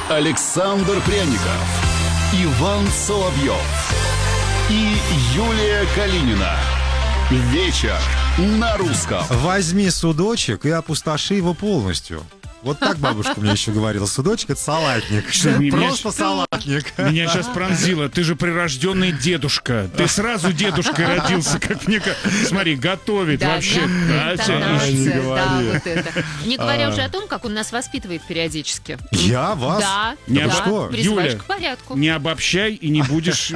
Александр Пряников, Иван Соловьев и Юлия Калинина. Вечер на русском. Возьми судочек и опустоши его полностью. Вот так бабушка мне еще говорила. Судочек — это салатник. Просто салатник. Меня сейчас пронзило. Ты же прирожденный дедушка. Ты сразу дедушкой родился, как мне кажется. Смотри, готовит Да, вообще. интонация, да, вот это. Не говоря А. уже о том, как он нас воспитывает периодически. Я вас? Да, Не да, что? призываешь Юля, к порядку. Не обобщай и не будешь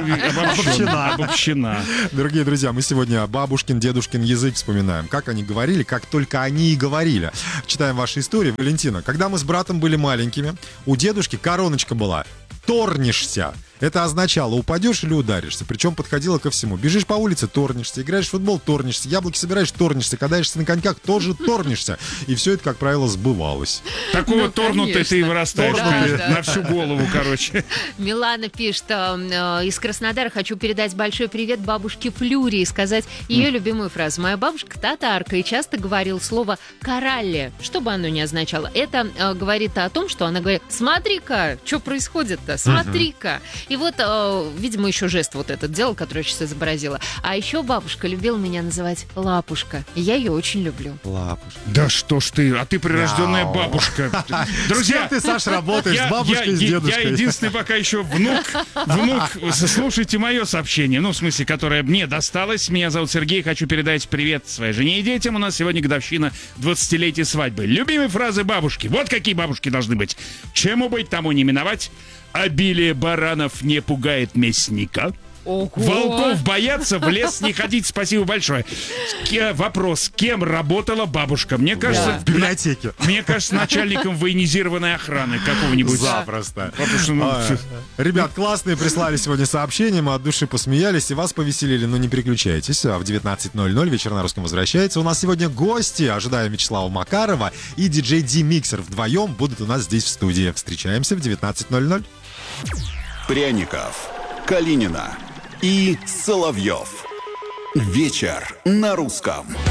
обобщена. Дорогие друзья, мы сегодня бабушкин, дедушкин язык вспоминаем. Как они говорили, как только они и говорили. Читаем ваши истории. Валентина, когда мы с братом были маленькими, у дедушки короночка была «торнишься». Это означало, упадешь или ударишься. Причем подходило ко всему. Бежишь по улице — торнишься. Играешь в футбол — торнишься. Яблоки собираешь — торнишься. Катаешься на коньках — тоже торнишься. И все это, как правило, сбывалось. Такого торнутый ты и конечно. вырастаешь, Да, конечно, да. на всю голову, короче. Милана пишет из Краснодара: хочу передать большой привет бабушке Флюре и сказать ее любимую фразу. Моя бабушка татарка и часто говорила слово «каралли», что бы оно ни означало. Это говорит о том, что она говорит: смотри-ка, что происходит-то, смотри-ка. И вот, видимо, еще жест вот этот делал, который я сейчас изобразила. А еще бабушка любила меня называть Лапушка. И я ее очень люблю. Лапушка. Да что ж ты, а ты прирожденная Мяу. бабушка. С Друзья, кем ты, Саш, работаешь? С бабушкой и с я дедушкой? единственный пока еще внук. Слушайте мое сообщение, ну, в смысле, которое мне досталось. Меня зовут Сергей, хочу передать привет своей жене и детям. У нас сегодня годовщина 20-летия свадьбы. Любимые фразы бабушки. Вот какие бабушки должны быть. Чему быть, тому не миновать. Обилие баранов не пугает мясника. Ого! Волков боятся, в лес не ходить. Спасибо большое. Вопрос: кем работала бабушка? Мне кажется, В библиотеке. мне кажется, начальником военизированной охраны какого-нибудь. Запросто. Потому что, ну, Ребят, классные прислали сегодня сообщения, мы от души посмеялись и вас повеселили, но не переключайтесь. В 19:00 вечер на русском возвращается. У нас сегодня гости. Ожидаем Вячеслава Макарова и диджей Ди-Миксер. Вдвоем будут у нас здесь в студии. Встречаемся в 19:00. Пряников, Калинина и Соловьев. Вечер на русском.